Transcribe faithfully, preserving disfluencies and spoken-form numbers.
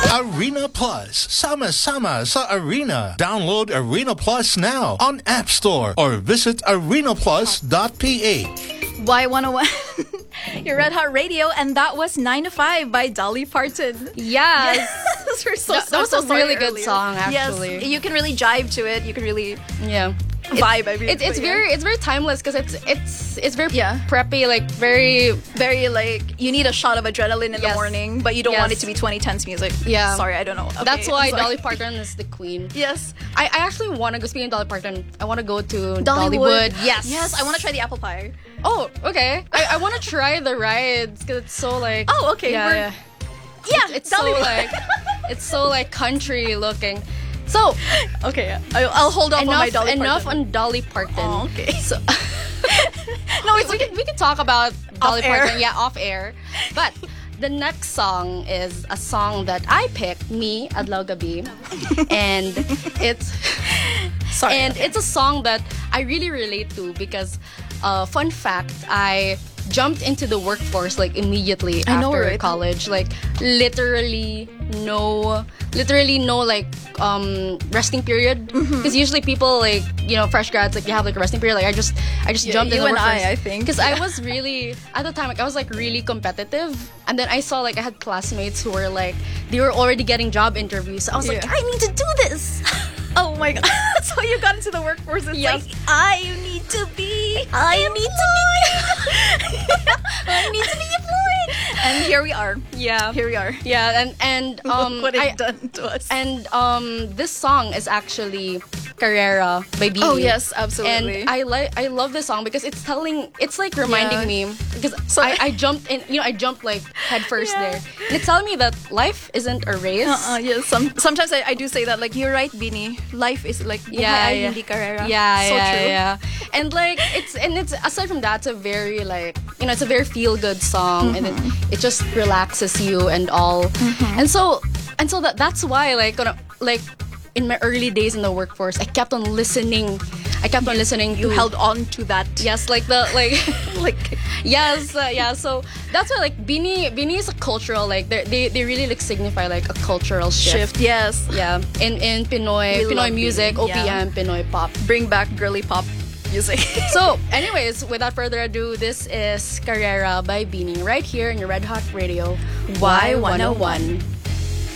Arena Plus. Sama-sama sa Arena. Download Arena Plus now on App Store or visit arena plus dot p h. Y one oh one, your Red Hot Radio, and that was nine to five by Dolly Parton. Yes. Yes. We're so, that, so, that was so a really sorry good earlier. song, actually. Yes, you can really jive to it. You can really Yeah. vibe. I mean, It's it's but yeah. very it's very timeless because it's it's it's very Yeah. preppy, like very very like you need a shot of adrenaline in the Yes. morning, but you don't want it Yes. to be twenty tens music. Yeah. Sorry, I don't know. Okay, That's why I'm sorry. Dolly Parton is the queen. Yes. I, I actually want to go. Speaking of Dolly Parton, I want to go to Dollywood. Dollywood. Yes. Yes, I want to try the apple pie. Oh, okay. I, I want to try the rides because it's so like. Oh, okay. Yeah, We're- yeah. Yeah, It's so Dollywood. like, it's so like country looking. So okay, I, I'll hold off on my enough Dolly enough Parton. on Dolly Parton. Oh, okay. So No, we, it's we okay. can we can talk about Dolly Off air. Parton, yeah, off air. But the next song is a song that I picked, me, Adlaw Gabi, and it's Sorry. and it's a song that I really relate to because, uh, fun fact, I jumped into the workforce like immediately I know, after right? college. Like literally no, literally no like um resting period. Because Mm-hmm. usually people like you know fresh grads like you have like a resting period. Like I just I just Yeah, jumped in you the and workforce. I, I think. Because I was really at the time like I was like really competitive, and then I saw like I had classmates who were like they were already getting job interviews. So I was like, Yeah. I need to do this. Oh my god. That's how you got into the workforce. It's Yes. like, I need to be. I need to be. I need to be employed. And here we are. Yeah. Here we are. Yeah, and and um what it I, done to us. and um this song is actually Carrera by B B. Oh, yes, absolutely. And I like I love this song because it's telling it's like reminding Yeah. me because So- I, I jumped in you know I jumped like head first Yeah. there. And it's telling me that life isn't a race. Uh-uh, yes. Some, sometimes I, I do say that. Like, you're right, Bini. Life is like, Yeah, buhay ay yeah. hindi karera. Yeah, so yeah, true. yeah. And like it's and it's aside from that, it's a very like you know it's a very feel good song, and it, it just relaxes you and all. And so and so that that's why like when I- like in my early days in the workforce, I kept on listening. I kept on listening. You to, held on to that. yes, like the like Like, yes, uh, yeah. So that's why like Bini Bini is a cultural like they they they really like signify like a cultural shift. shift. Yes. Yeah, in in Pinoy We Pinoy love music, Bini, O P M, Pinoy pop. Bring back girly pop music. So, anyways, without further ado, this is Carrera by Beanie right here in your Red Hot Radio Y one oh one.